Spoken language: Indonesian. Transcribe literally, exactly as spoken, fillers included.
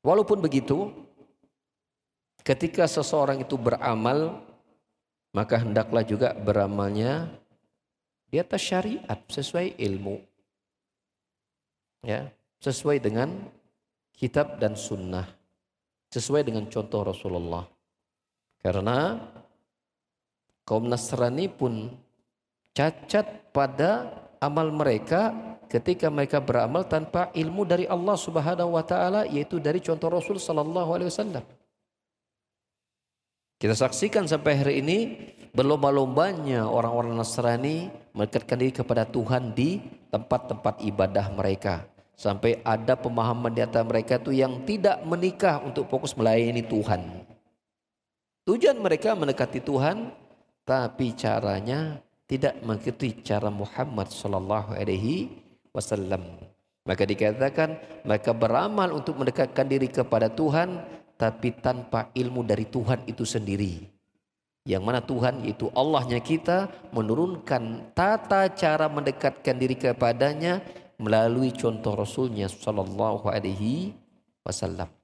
Walaupun begitu, ketika seseorang itu beramal, maka hendaklah juga beramalnya di atas syariat sesuai ilmu, ya, sesuai dengan kitab dan sunnah, sesuai dengan contoh Rasulullah. Karena kaum Nasrani pun cacat pada amal mereka ketika mereka beramal tanpa ilmu dari Allah Subhanahu wa taala, yaitu dari contoh Rasul sallallahu alaihi wasallam. Kita saksikan sampai hari ini berlomba-lombanya orang-orang Nasrani mendekatkan diri kepada Tuhan di tempat-tempat ibadah mereka. Sampai ada pemahaman di antara mereka itu yang tidak menikah untuk fokus melayani Tuhan. Tujuan mereka mendekati Tuhan, tapi caranya tidak mengikuti cara Muhammad sallallahu alaihi wasallam. Maka dikatakan mereka beramal untuk mendekatkan diri kepada Tuhan, tapi tanpa ilmu dari Tuhan itu sendiri. Yang mana Tuhan itu Allahnya kita menurunkan tata cara mendekatkan diri kepadanya melalui contoh Rasulnya sallallahu alaihi wasallam.